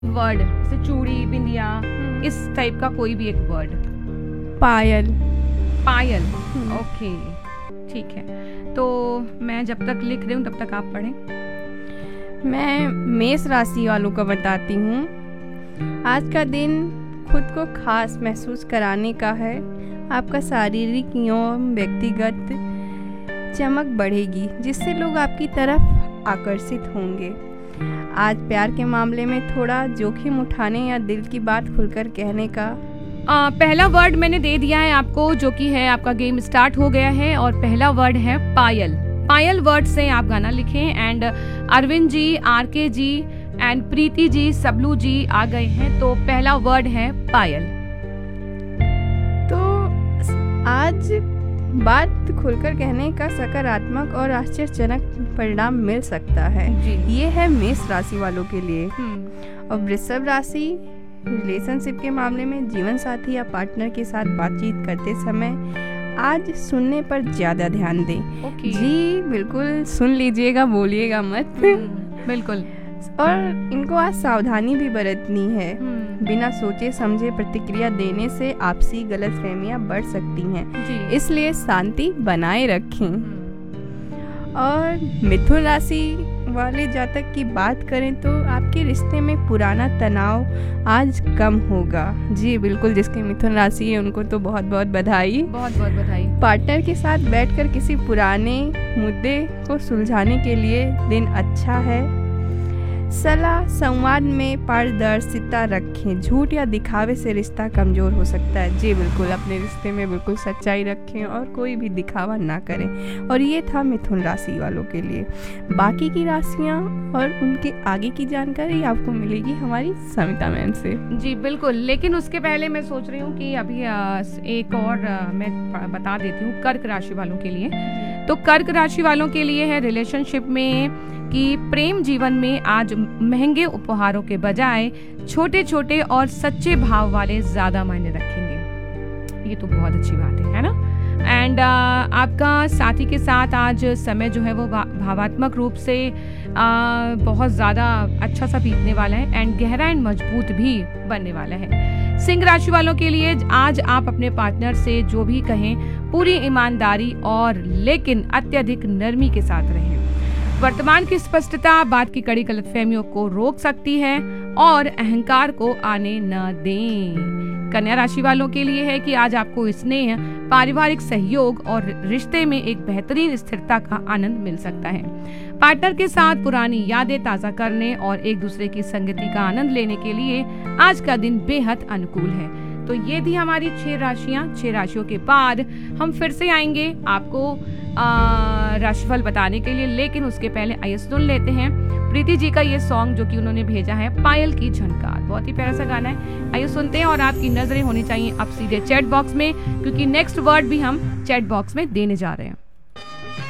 Word, जैसे चूड़ी, बिंदिया, इस टाइप का कोई भी एक वर्ड। पायल। पायल, ओके ठीक है। तो मैं जब तक लिख रही हूँ तब तक आप पढ़ें। मैं मेष राशि वालों को बताती हूँ। आज का दिन खुद को खास महसूस कराने का है। आपका शारीरिक एवं व्यक्तिगत चमक बढ़ेगी, जिससे लोग आपकी तरफ आकर्षित होंगे। आज प्यार के मामले में थोड़ा जोखिम उठाने या दिल की बात खुलकर कहने का। पहला वर्ड मैंने दे दिया है आपको, जो कि है आपका गेम स्टार्ट हो गया है, और पहला वर्ड है पायल। पायल वर्ड से आप गाना लिखें। And Arvind ji, R K ji and Preeti ji, सबलू जी आ गए हैं। तो पहला वर्ड है पायल। तो आज बात खुलकर कहने का सकारात्मक और आश्चर्यजनक परिणाम मिल सकता है जी। ये है मेष राशि वालों के लिए। और वृषभ राशि, रिलेशनशिप के मामले में जीवन साथी या पार्टनर के साथ बातचीत करते समय आज सुनने पर ज्यादा ध्यान दें। जी बिल्कुल, सुन लीजिएगा, बोलिएगा मत। बिल्कुल। और इनको आज सावधानी भी बरतनी है। बिना सोचे समझे प्रतिक्रिया देने से आपसी गलतफहमियां बढ़ सकती हैं जी। इसलिए शांति बनाए रखें। और मिथुन राशि वाले जातक की बात करें तो आपके रिश्ते में पुराना तनाव आज कम होगा। जी बिल्कुल, जिसकी मिथुन राशि है उनको तो बहुत बहुत बधाई। बहुत बहुत बधाई। पार्टनर के साथ बैठकर किसी पुराने मुद्दे को सुलझाने के लिए दिन अच्छा है। सलाह संवाद में पारदर्शिता रखें। झूठ या दिखावे से रिश्ता कमजोर हो सकता है। जी बिल्कुल, अपने रिश्ते में बिल्कुल सच्चाई रखें और कोई भी दिखावा ना करें। और ये था मिथुन राशि वालों के लिए। बाकी की राशियां और उनके आगे की जानकारी आपको मिलेगी हमारी समिता मैम से। जी बिल्कुल, लेकिन उसके पहले मैं सोच रही हूँ कि अभी एक और मैं बता देती हूँ कर्क राशि वालों के लिए। तो कर्क राशि वालों के लिए है रिलेशनशिप में कि प्रेम जीवन में आज महंगे उपहारों के बजाय छोटे छोटे और सच्चे भाव वाले ज्यादा मायने रखेंगे। ये तो बहुत अच्छी बात है ना। एंड आपका साथी के साथ आज समय जो है वो भावात्मक रूप से बहुत ज़्यादा अच्छा सा बीतने वाला है एंड गहरा एंड मजबूत भी बनने वाला है। सिंह राशि वालों के लिए आज आप अपने पार्टनर से जो भी कहें पूरी ईमानदारी और लेकिन अत्यधिक नरमी के साथ रहें। वर्तमान की स्पष्टता बात की कड़ी गलतफहमियों को रोक सकती है और अहंकार को आने न दें। कन्या राशि वालों के लिए है कि आज आपको स्नेह, पारिवारिक सहयोग और रिश्ते में एक बेहतरीन स्थिरता का आनंद मिल सकता है। पार्टनर के साथ पुरानी यादें ताज़ा करने और एक दूसरे की संगति का आनंद लेने के लिए आज का दिन बेहद अनुकूल है। तो ये थी हमारी 6 राशियां। 6 राशियों के बाद हम फिर से आएंगे आपको राशिफल बताने के लिए, लेकिन उसके पहले आइए सुन लेते हैं प्रीति जी का ये सॉन्ग जो कि उन्होंने भेजा है, पायल की झनकार। बहुत ही प्यारा सा गाना है, आइए सुनते हैं। और आपकी नजरें होनी चाहिए अब सीधे चैट बॉक्स में, क्योंकि नेक्स्ट वर्ड भी हम चैट बॉक्स में देने जा रहे हैं।